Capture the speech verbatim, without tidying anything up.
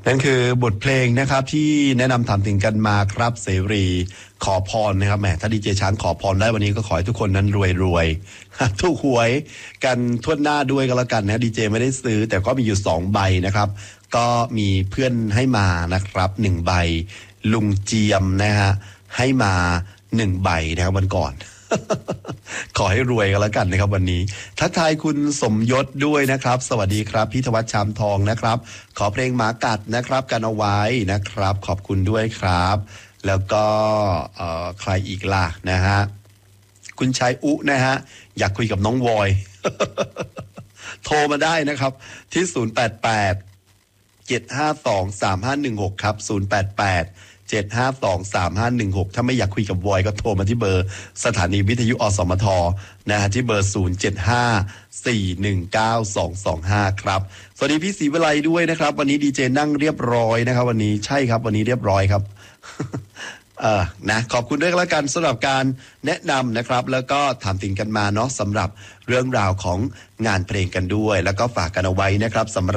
นั่นคือบทเพลงนะครับที่แนะนำถามถึงกันมาครับเสรีขอพรนะครับแหมถ้าดีเจช้างขอพรได้วันนี้ก็ขอให้ทุกคนนั้นรวยๆถูกหวยกันทั่วหน้าด้วยกันแล้วกันนะดีเจไม่ได้ซื้อแต่ก็มีอยู่สองใบนะครับก็มีเพื่อนให้มานะครับหนึ่งใบลุงเจียมนะฮะให้มาหนึ่งใบนะครับวันก่อน ขอให้รวยกันแล้วกันนะครับวันนี้ทักทายคุณสมยศด้วยนะครับสวัสดีครับพี่ธวัชชามทองนะครับขอเพลงหมากัดนะครับกันเอาไว้นะครับขอบคุณด้วยครับแล้วก็ใครอีกล่ะนะฮะคุณชายอุนะฮะอยากคุยกับน้องวอย โทรมาได้นะครับที่ศูนย์ แปด แปด เจ็ด ห้า สอง สาม ห้า หนึ่ง หกครับศูนย์ แปด แปด เจ็ด ห้า สอง สาม ห้า หนึ่ง หกถ้าไม่อยากคุยกับวอยก็โทรมาที่เบอร์สถานีวิทยุอสมทนะฮะที่เบอร์ศูนย์ เจ็ด ห้า สี่ หนึ่ง เก้า สอง สอง ห้าครับสวัสดีพี่ศรีวิไลด้วยนะครับวันนี้ดีเจนั่งเรียบร้อยนะครับวันนี้ใช่ครับวันนี้เรียบร้อยครับ เออนะขอบคุณด้วยแล้วกันสำหรับการแนะนำนะครับแล้วก็ถามถึงกันมาเนาะสำหรับเรื่องราวของงานเพลงกันด้วยแล้วก็ฝากกันเอาไว้นะครับสำหรับ